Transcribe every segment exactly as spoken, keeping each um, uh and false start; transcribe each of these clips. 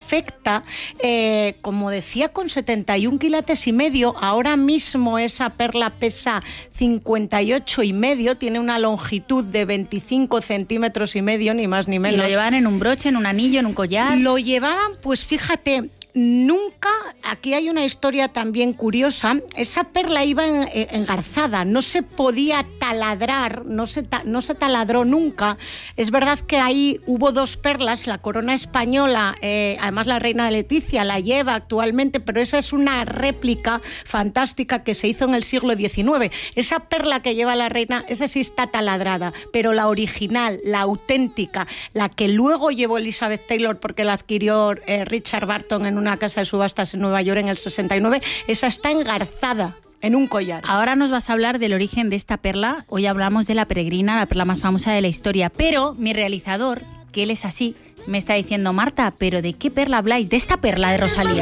perfecta, eh, como decía, con setenta y un quilates y medio. Ahora mismo esa perla pesa cincuenta y ocho y medio, tiene una longitud de veinticinco centímetros y medio, ni más ni menos. ¿Y lo llevaban en un broche, en un anillo, en un collar? Lo llevaban, pues fíjate, nunca, aquí hay una historia también curiosa, esa perla iba en, engarzada, no se podía taladrar, no se, ta, no se taladró nunca. Es verdad que ahí hubo dos perlas, la corona española, eh, además la reina Leticia la lleva actualmente, pero esa es una réplica fantástica que se hizo en el siglo diecinueve. Esa perla que lleva la reina, esa sí está taladrada, pero la original, la auténtica, la que luego llevó Elizabeth Taylor porque la adquirió eh, Richard Barton en una casa de subastas en Nueva York en el sesenta y nueve, esa está engarzada en un collar. Ahora nos vas a hablar del origen de esta perla. Hoy hablamos de la peregrina, la perla más famosa de la historia, pero mi realizador, que él es así, me está diciendo: Marta, ¿pero de qué perla habláis? De esta perla de Rosalía.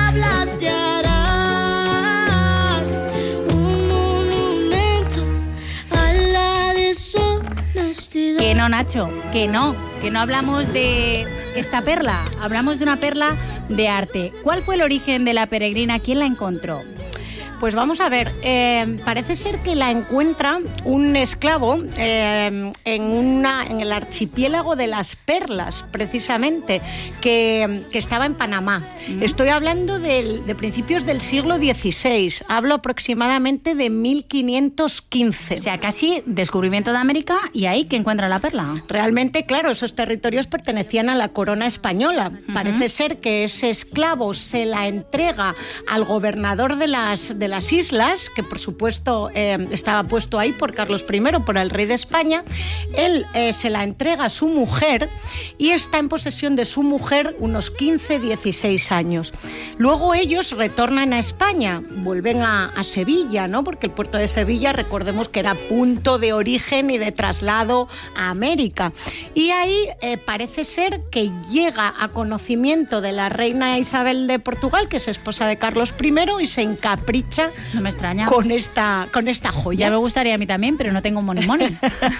Que no, Nacho, que no, que no hablamos de esta perla, hablamos de una perla de arte. ¿Cuál fue el origen de la peregrina? ¿Quién la encontró? Pues vamos a ver, eh, parece ser que la encuentra un esclavo eh, en, una, en el archipiélago de las Perlas, precisamente, que, que estaba en Panamá. Uh-huh. Estoy hablando de, de principios del siglo dieciséis, hablo aproximadamente de mil quinientos quince. O sea, casi descubrimiento de América, y ahí que encuentra la perla. Realmente, claro, esos territorios pertenecían a la corona española. Uh-huh. Parece ser que ese esclavo se la entrega al gobernador de las de las islas, que por supuesto eh, estaba puesto ahí por Carlos primero, por el rey de España. Él eh, se la entrega a su mujer y está en posesión de su mujer unos quince, dieciséis años. Luego ellos retornan a España, vuelven a, a Sevilla, ¿no? Porque el puerto de Sevilla, recordemos que era punto de origen y de traslado a América. Y ahí eh, parece ser que llega a conocimiento de la reina Isabel de Portugal, que es esposa de Carlos primero, y se encapricha No me extraña. Con esta, con esta joya. Ya me gustaría a mí también, pero no tengo money money.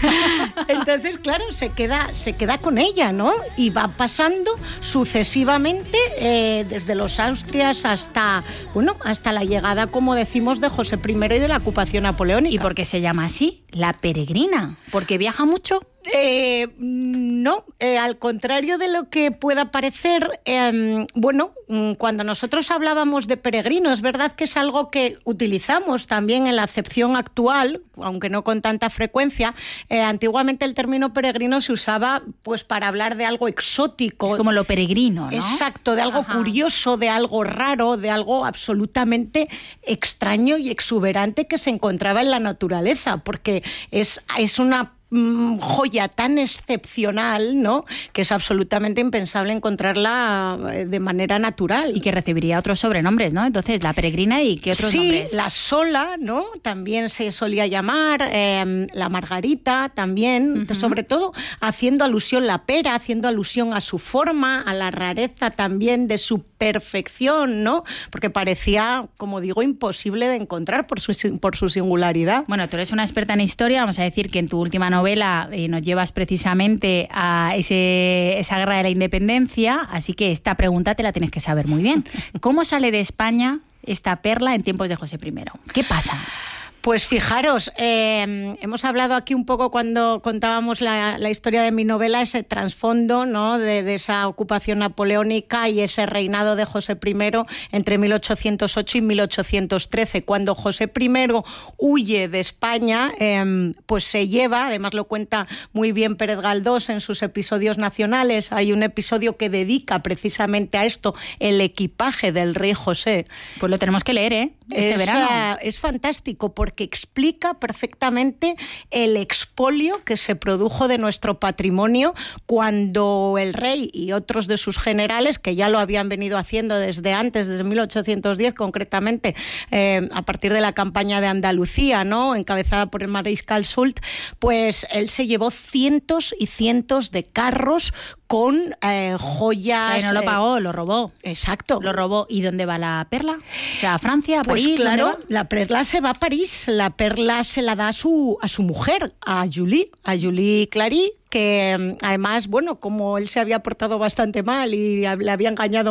Entonces, claro, se queda, se queda con ella, ¿no? Y va pasando sucesivamente eh, desde los Austrias hasta, bueno, hasta la llegada, como decimos, de José primero y de la ocupación napoleónica. ¿Y por qué se llama así? La peregrina. ¿Porque viaja mucho? Eh, no, eh, al contrario de lo que pueda parecer, eh, bueno, cuando nosotros hablábamos de peregrino, es verdad que es algo que utilizamos también en la acepción actual, aunque no con tanta frecuencia. Eh, antiguamente el término peregrino se usaba pues para hablar de algo exótico. Es como lo peregrino, ¿no? Exacto, de algo Ajá. curioso, de algo raro, de algo absolutamente extraño y exuberante que se encontraba en la naturaleza, porque es, es una joya tan excepcional, ¿no?, que es absolutamente impensable encontrarla de manera natural. Y que recibiría otros sobrenombres, ¿no? Entonces, la peregrina, ¿y qué otros sí, nombres? Sí, la sola, ¿no?, también se solía llamar, eh, la margarita también, uh-huh. sobre todo haciendo alusión, la pera, haciendo alusión a su forma, a la rareza también de su perfección, ¿no?, porque parecía, como digo, imposible de encontrar por su, por su singularidad. Bueno, tú eres una experta en historia, vamos a decir que en tu última novela novela eh, nos llevas precisamente a ese, esa guerra de la independencia, así que esta pregunta te la tienes que saber muy bien. ¿Cómo sale de España esta perla en tiempos de José primero? ¿Qué pasa? Pues fijaros, eh, hemos hablado aquí un poco cuando contábamos la, la historia de mi novela, ese trasfondo, ¿no?, de, de esa ocupación napoleónica y ese reinado de José primero entre mil ochocientos ocho y mil ochocientos trece. Cuando José primero huye de España, eh, pues se lleva, además lo cuenta muy bien Pérez Galdós en sus episodios nacionales, hay un episodio que dedica precisamente a esto, el equipaje del rey José. Pues lo tenemos que leer, ¿eh? Este es, verano. Uh, es fantástico porque que explica perfectamente el expolio que se produjo de nuestro patrimonio cuando el rey y otros de sus generales, que ya lo habían venido haciendo desde antes, desde mil ochocientos diez concretamente, eh, a partir de la campaña de Andalucía, ¿no?, encabezada por el mariscal Soult, pues él se llevó cientos y cientos de carros con eh, joyas. Que no lo pagó, eh, lo robó. Exacto. Lo robó. ¿Y dónde va la perla? O sea, ¿a Francia, a Pues París? Claro, la perla se va a París. La perla se la da a su, a su mujer, a Julie, a Julie Clary, que además, bueno, como él se había portado bastante mal y le había engañado